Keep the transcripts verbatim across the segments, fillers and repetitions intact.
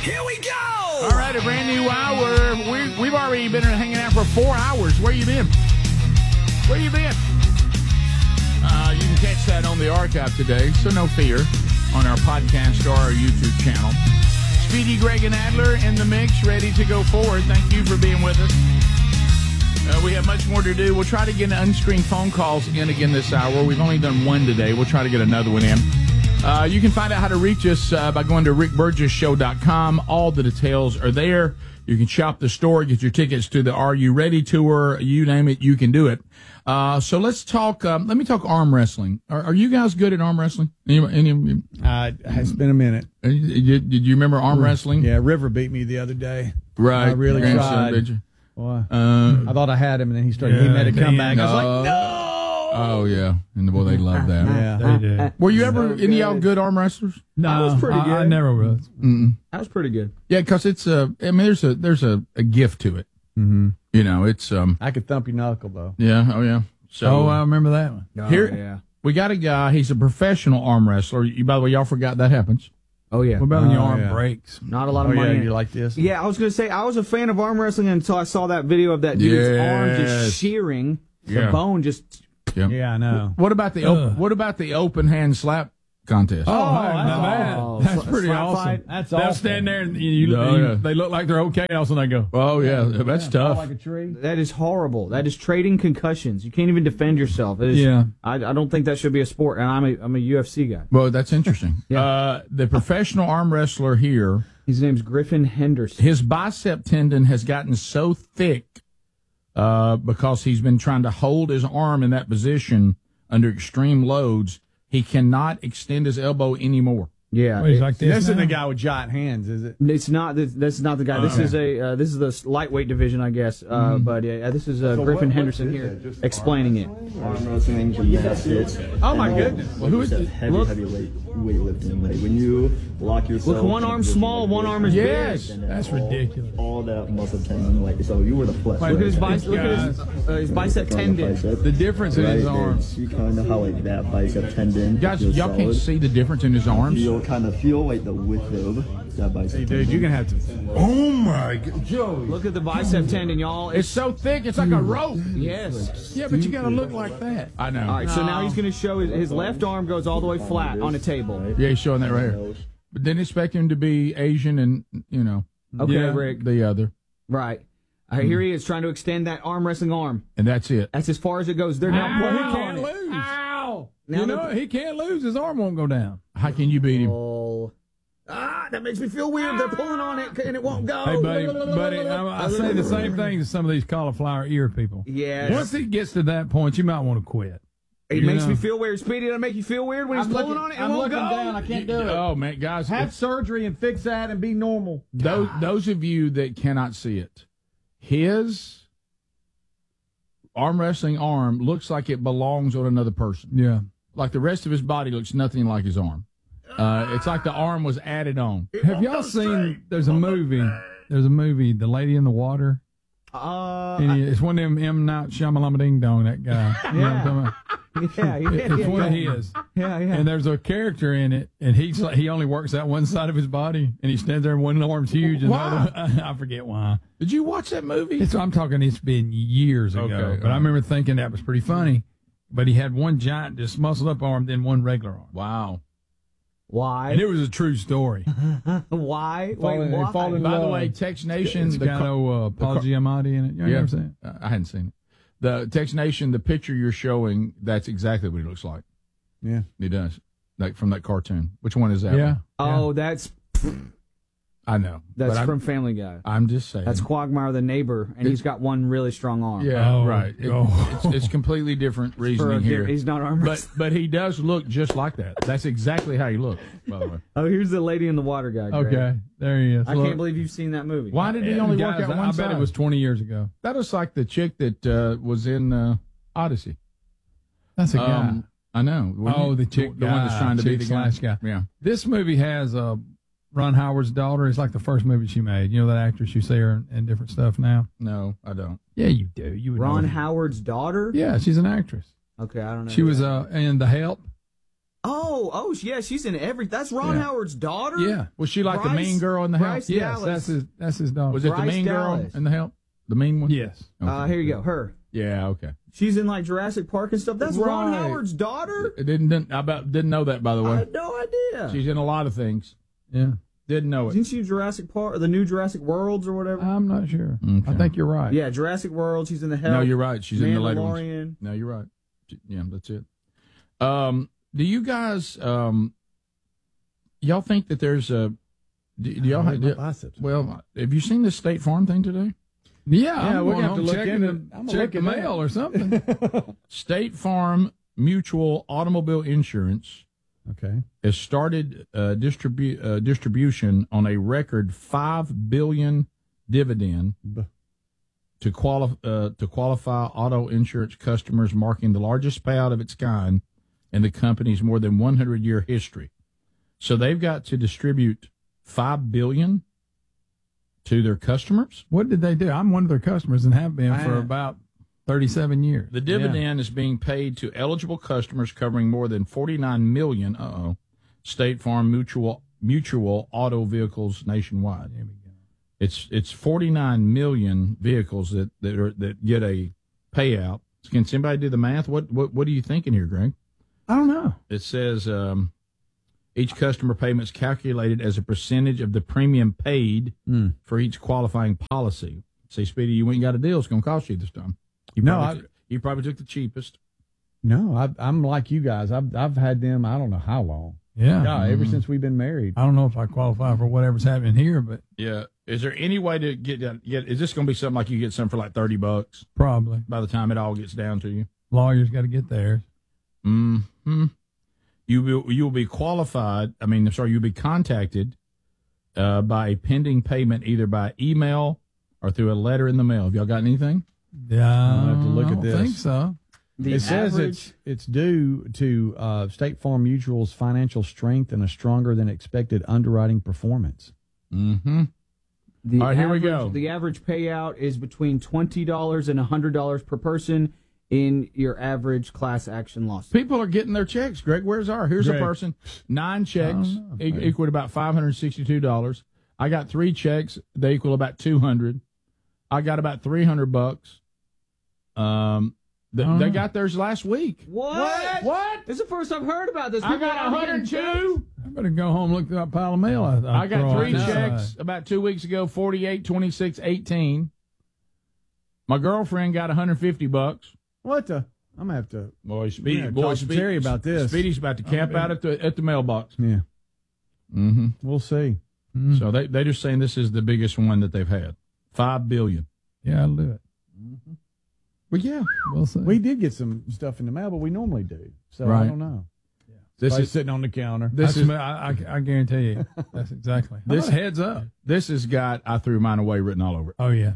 Here we go! All right, a brand new hour. We, we've already been hanging out for four hours. Where you been? Where you been? Uh, you can catch that on the archive today, so no fear, on our podcast or our YouTube channel. Speedy, Greg, and Adler in the mix, ready to go forward. Thank you for being with us. Uh, we have much more to do. We'll try to get unscreened phone calls in again this hour. We've only done one today. We'll try to get another one in. Uh, you can find out how to reach us uh, by going to rick burgess show dot com. All the details are there. You can shop the store, get your tickets to the Are You Ready tour. You name it, you can do it. Uh, so let's talk. Um, let me talk arm wrestling. Are, are you guys good at arm wrestling? Any, any, uh, it's been a minute. Uh, did, did you remember arm wrestling? Yeah, River beat me the other day. Right. I really Grandson, tried. did you? Boy, uh, I thought I had him, and then he started. Yeah, he made a comeback. no. I was like, no. Oh yeah, and boy, they love that. Yeah, They do. Were you ever any of y'all good arm wrestlers? No, I was pretty I, good. I never was. Mm-mm. That was pretty good. Yeah, because it's a. I mean, there's a there's a, a gift to it. Mm-hmm. You know, it's um. I could thump your knuckle though. Yeah. Oh yeah. So Oh, I remember that one. Oh, Here- yeah. we got a guy. He's a professional arm wrestler. You, by the way, y'all forgot that happens. Oh, yeah. What about when your Oh, arm yeah. breaks? Not a lot Oh of money. yeah, in it. you like this? Yeah, I was going to say, I was a fan of arm wrestling until I saw that video of that dude's arm Yes. just shearing, Yeah. the bone just... Yeah. Yeah, I know. What about the Ugh. op- what about the open hand slap contest? Oh, that's now that- all. that's Sla- pretty slap awesome. fight? That's They'll awful. stand there and you, you, Oh, you- yeah. they look like they're okay, and all of a sudden they go. Oh yeah, that's tough. Like a tree. That is horrible. That is trading concussions. You can't even defend yourself. It is, Yeah. I, I don't think that should be a sport, and I'm a, I'm a U F C guy. Well, that's interesting. Yeah. uh, the professional arm wrestler here, His name's Griffin Henderson. his bicep tendon has gotten so thick uh, because he's been trying to hold his arm in that position under extreme loads. He cannot extend his elbow anymore. Yeah. Oh, he's it- like this. This isn't now? the guy with giant hands, is it? It's not. This, this is not the guy. This Okay. is a. Uh, this is the lightweight division, I guess. Uh, But yeah, this is uh, So Griffin what- Henderson what here is it? Just explaining it. Arm wrestling, gymnastics. Oh, my and goodness. Well, who is it? heavy, Look. heavy weight, weightlifting? Like when you lock yourself. Look, one in a arm's position small, like one this, arm is Yes. big. and then That's all- ridiculous. All that muscle tendon, like so, you were the flesh. Wait, Look at his right bicep. Look at his, uh, his bicep there. tendon. Bicep. The difference in Right his there. arm. You kind of how like that bicep tendon. Guys, feels y'all can't solid. see the difference in his arms. You'll kind of feel like the width of that bicep. Hey, dude, tendon. you're gonna have to. Oh my God, Joey! Look at the bicep tendon, y'all. It's so thick, it's like a rope. yes. Yeah, but you gotta look like that. I know. All right, so now he's going to show his, his left arm goes all the way flat on a table. Yeah, he's showing that right here. But didn't expect him to be Asian and, you know, Okay, Yeah. Rick. the other. Right. All right, here he is trying to extend that arm wrestling arm. And that's it. That's as far as it goes. They're now Well, pulling he can't on it. lose. Ow! You Now know, they're- he can't lose. His arm won't go down. How can you beat him? Oh. Ah, that makes me feel weird. They're pulling on it and it won't go. Hey, buddy, buddy, I, I say the same thing to some of these cauliflower ear people. Yes. Once it gets to that point, you might want to quit. It You makes know. me feel weird. Speedy, does it make you feel weird when he's I'm pulling looking, on it? It I'm won't looking go. down. I can't do it. Oh, man, guys. Have if- surgery and fix that and be normal. those, those of you that cannot see it, his arm wrestling arm looks like it belongs on another person. Yeah. Like the rest of his body looks nothing like his arm. Uh, it's like the arm was added on. Have y'all seen? There's a movie. There's a movie, The Lady in the Water. Uh, And he- it's one of them M. Night Shyamalan Ding Dong, that guy. You know what I'm talking about? yeah, yeah, It- It's yeah, one of yeah. his. Yeah, yeah. And there's a character in it, and he's like, he only works out one side of his body, and he stands there and one arm's huge, and the Why? other, I forget why. Did you watch that movie? It's, I'm talking, it's been years ago, Okay, but I uh. remember thinking that was pretty funny. But he had one giant, just muscled up arm, then one regular arm. Wow. Why? And it was a true story. Why? Fall Wait, in- why? fall in By the love. way, Tex Nation, It's the got co- no uh, Paul car- Giamatti in it. You Yeah. ever seen it? Uh, I hadn't seen it. The Tex Nation, the picture you're showing, that's exactly what he looks like. Yeah. He does. Like from that cartoon. Which one is that? Yeah. one? Oh, that's I know. that's but I'm- from Family Guy. I'm just saying. That's Quagmire the neighbor, and he's got one really strong arm. Yeah, Oh, right. It- oh. it's, it's completely different For a, reasoning here. he's not arm But wrestling. but he does look just like that. That's exactly how he looks, by the way. Oh, here's the Lady in the Water guy. Greg. Okay, there he is. I Look. can't believe you've seen that movie. Why did he Yeah, only guys, work out one I side? bet it was twenty years ago. That was like the chick that uh, was in uh, Odyssey. That's a guy. Um, I know. When Oh, you- the chick the, one that's guy, trying to be chick the guy. slash guy. Yeah. This movie has uh, Ron Howard's daughter. It's like the first movie she made. You know that actress? You see her in, in different stuff now. No, I don't. Yeah, you do. You would Ron know. Howard's daughter? Yeah, she's an actress. Okay, I don't know. She was uh, in The Help. Oh, oh, yeah, she's in every. That's Ron Yeah. Howard's daughter. Yeah. Was she like the Bryce- mean girl in the Bryce house? Yes, Dallas. that's his. That's his daughter. Was it the Bryce mean girl Dallas. in the help? The mean one? Yes. Okay. Uh, here you go. Her. Yeah. Okay. She's in like Jurassic Park and stuff. That's Ron Right. Howard's daughter. I didn't, didn't I about didn't know that, by the I way. had no idea. She's in a lot of things. Yeah. Didn't know it. Isn't she in Jurassic Park or the new Jurassic Worlds or whatever? I'm not sure. Okay. I think you're right. yeah, Jurassic World. She's in the Help. No, you're right. She's in the later ones. Mandalorian. No, you're right. Yeah, that's it. Um, do you guys, um, y'all think that there's a? Do, do y'all? My Do, biceps. well, have you seen this State Farm thing today? Yeah, Yeah, I'm we're going gonna have to home look checking into- the, I'm gonna check look the into mail that. or something. State Farm Mutual Automobile Insurance Okay. has started uh, distribu- uh, distribution on a record five billion dividend B- to qualify uh, to qualify auto insurance customers, marking the largest payout of its kind in the company's more than one hundred year history. So they've got to distribute five billion to their customers. What did they do? I'm one of their customers and have been for I- about thirty-seven years. The dividend is being paid to eligible customers covering more than forty-nine million uh-oh, State Farm mutual mutual auto vehicles nationwide. It's it's forty-nine million vehicles that that, are, that get a payout. Can somebody do the math? What what what are you thinking here, Greg? I don't know. It says um, each customer payment is calculated as a percentage of the premium paid Mm. for each qualifying policy. Say, Speedy, you went and got a deal. It's going to cost you this time. You No, probably, I- you probably took the cheapest. No, I, I'm like you guys. I've I've had them. I don't know how long. Yeah. Yeah, ever Mhm. since we've been married. I don't know if I qualify for whatever's happening here, but Yeah. Is there any way to get that? Get, is this going to be something like you get some for like thirty bucks probably. by the time it all gets down to you? Lawyers got to get theirs. Hmm. You will you will be qualified. I mean, sorry, you'll be contacted uh, by a pending payment either by email or through a letter in the mail. Have y'all got anything? Yeah, I'll have to look I at don't this. think so. The it says average, it's it's due to uh, State Farm Mutual's financial strength and a stronger than expected underwriting performance. Mm-hmm. the All right, here we average- go. The average payout is between twenty dollars and one hundred dollars per person in your average class action lawsuit. People are getting their checks. Greg, where's our? Here's Greg. a person. Nine checks know. e- equal to about five hundred sixty-two dollars. I got three checks. They equal about two hundred. I got about three hundred bucks. Um, th- Oh. they got theirs last week. What? What? This is the first I've heard about this. I People got are one hundred two. I better go home and look through that pile of mail. I, I, I got throw three out checks now. about two weeks ago, forty-eight, twenty-six, eighteen. My girlfriend got one hundred fifty bucks. What the? I'm gonna have to. Boy, Speedy, Yeah, boy, talk to Speedy, Terry about this. Speedy's about to camp out at the at the mailbox. Yeah, Mm-hmm. we'll see. Mm. So they they're just saying this is the biggest one that they've had. Five billion. Yeah, I'll do it. Well, yeah. We'll see. We did get some stuff in the mail, but we normally do. So I Right. don't know. This Probably is sitting on the counter. this That's is me- I, I, I guarantee you. That's exactly. This- This heads up. this has got I threw mine away written all over it. Oh yeah.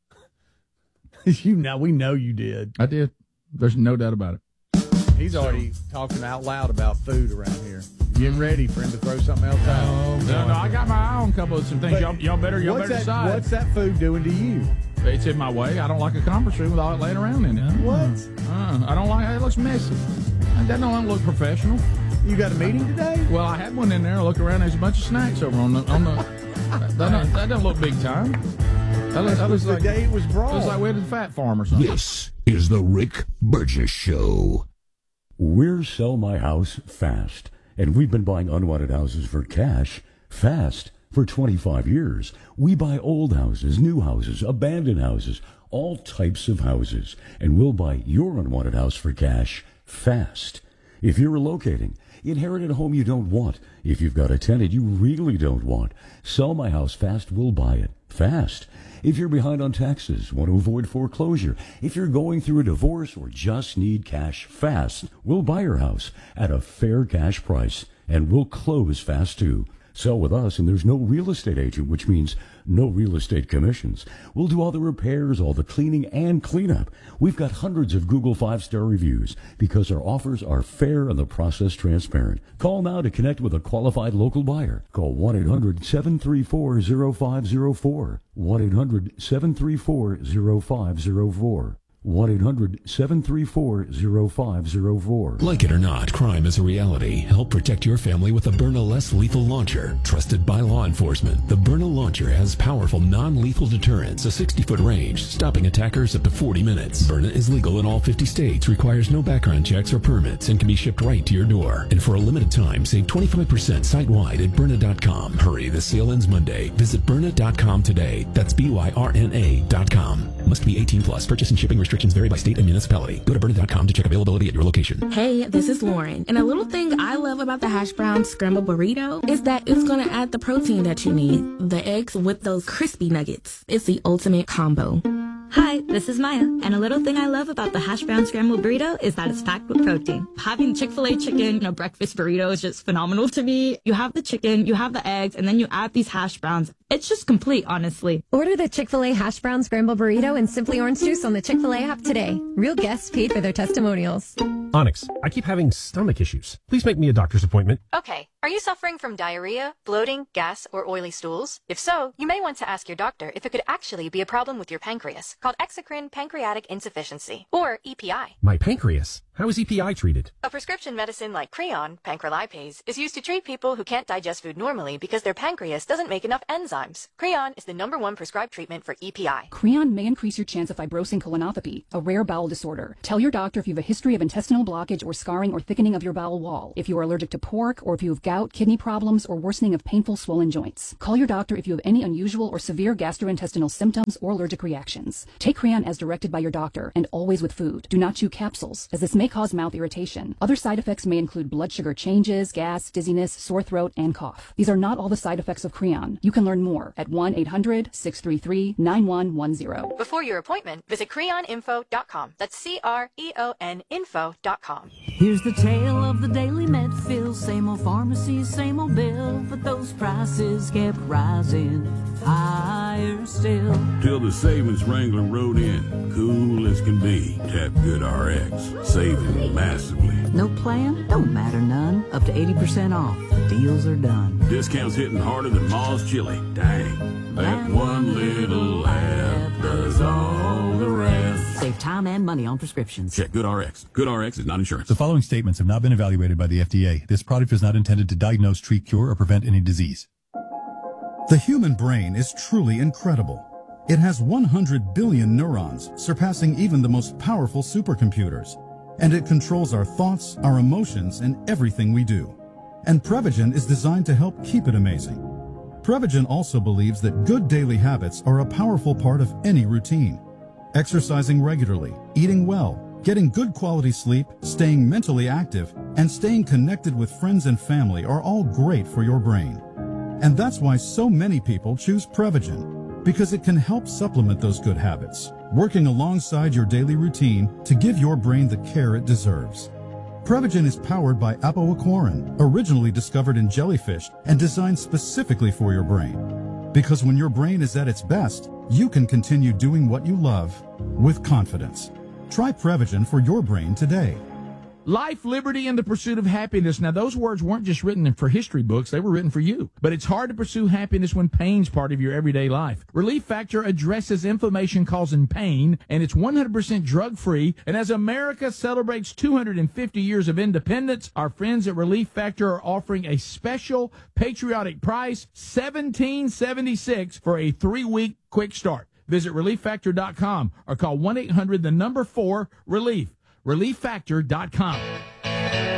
you know, we know you did. I did. There's no doubt about it. He's already talking out loud about food around here. Get ready for him to throw something else out. No, no, I got my eye on a couple of some things. But Y'all, y'all better y'all what's better that? decide. What's that food doing to you? It's in my way. I don't like a conference room with all it laying around in it. What? Uh, I don't like it. It looks messy. That don't look professional. You got a meeting today? Well, I had one in there. I look around. There's a bunch of snacks over on the on the. that, don't, that doesn't look big time. That looks, that That looks was the like day it was brought. looks like we had a fat farm or something. This is the Rick Burgess Show. We're Sell My House Fast, and we've been buying unwanted houses for cash fast for twenty-five years. We buy old houses, new houses, abandoned houses, all types of houses, and we'll buy your unwanted house for cash fast. If you're relocating, inherit a home you don't want. If you've got a tenant you really don't want, Sell My House Fast will buy it fast. If you're behind on taxes, want to avoid foreclosure, if you're going through a divorce or just need cash fast, we'll buy your house at a fair cash price, and we'll close fast too. Sell with us, and there's no real estate agent, which means no real estate commissions. We'll do all the repairs, all the cleaning, and cleanup. We've got hundreds of Google five-star reviews because our offers are fair and the process transparent. Call now to connect with a qualified local buyer. Call one eight hundred seven three four zero five zero four. one eight hundred seven three four zero five zero four. one eight hundred seven three four zero five zero four. Like it or not, crime is a reality. Help protect your family with the Byrna Less Lethal Launcher. Trusted by law enforcement, the Byrna Launcher has powerful non-lethal deterrence, a sixty-foot range, stopping attackers up to forty minutes. Byrna is legal in all fifty states, requires no background checks or permits, and can be shipped right to your door. And for a limited time, save twenty-five percent site-wide at Byrna dot com. Hurry, the sale ends Monday. Visit Byrna dot com today. That's B Y R N A dot com. Must be eighteen plus. Purchase and shipping restrictions vary by state and municipality. Go to Byrna dot com to check availability at your location. Hey, this is Lauren. And a little thing I love about the hash brown scrambled burrito is that it's going to add the protein that you need. The eggs with those crispy nuggets. It's the ultimate combo. Hi, this is Maya, and a little thing I love about the hash brown scrambled burrito is that it's packed with protein. Having Chick-fil-A chicken in a breakfast burrito is just phenomenal to me. You have the chicken, you have the eggs, and then you add these hash browns. It's just complete, honestly. Order the Chick-fil-A hash brown scrambled burrito and Simply Orange Juice on the Chick-fil-A app today. Real guests paid for their testimonials. Onyx, I keep having stomach issues. Please make me a doctor's appointment. Okay. Are you suffering from diarrhea, bloating, gas, or oily stools? If so, you may want to ask your doctor if it could actually be a problem with your pancreas, called exocrine pancreatic insufficiency, or E P I. My pancreas? How is E P I treated? A prescription medicine like Creon, pancrelipase, is used to treat people who can't digest food normally because their pancreas doesn't make enough enzymes. Creon is the number one prescribed treatment for E P I. Creon may increase your chance of fibrosing colonopathy, a rare bowel disorder. Tell your doctor if you have a history of intestinal blockage or scarring or thickening of your bowel wall, if you are allergic to pork, or if you have gout, kidney problems, or worsening of painful swollen joints. Call your doctor if you have any unusual or severe gastrointestinal symptoms or allergic reactions. Take Creon as directed by your doctor, and always with food. Do not chew capsules, as this may cause mouth irritation. Other side effects may include blood sugar changes, gas, dizziness, sore throat, and cough. These are not all the side effects of Creon. You can learn more at one eight hundred six three three nine one one zero. Before your appointment, visit creon info dot com. That's C R E O N info dot com. Here's the tale of the daily Medfill. Same old pharmacy, same old bill, but those prices kept rising higher still. Till the savings Wrangler rode in, cool as can be. Tap Good R X, saving massively. No plan? Don't matter none. Up to eighty percent off. Deals are done. Discounts hitting harder than Ma's chili. Dang, that one little app does all the rest. Save time and money on prescriptions. Check Good R X. Good R X is not insurance. The following statements have not been evaluated by the F D A. This product is not intended to diagnose, treat, cure, or prevent any disease. The human brain is truly incredible. It has one hundred billion neurons, surpassing even the most powerful supercomputers. And it controls our thoughts, our emotions, and everything we do. And Prevagen is designed to help keep it amazing. Prevagen also believes that good daily habits are a powerful part of any routine. Exercising regularly, eating well, getting good quality sleep, staying mentally active, and staying connected with friends and family are all great for your brain. And that's why so many people choose Prevagen, because it can help supplement those good habits, working alongside your daily routine to give your brain the care it deserves. Prevagen is powered by apoaquarin, originally discovered in jellyfish and designed specifically for your brain. Because when your brain is at its best, you can continue doing what you love with confidence. Try Prevagen for your brain today. Life, liberty, and the pursuit of happiness. Now, those words weren't just written for history books. They were written for you. But it's hard to pursue happiness when pain's part of your everyday life. Relief Factor addresses inflammation-causing pain, and it's one hundred percent drug-free. And as America celebrates two hundred fifty years of independence, our friends at Relief Factor are offering a special patriotic price, seventeen seventy-six, for a three-week quick start. Visit relief factor dot com or call one eight hundred the number four relief. relief factor dot com.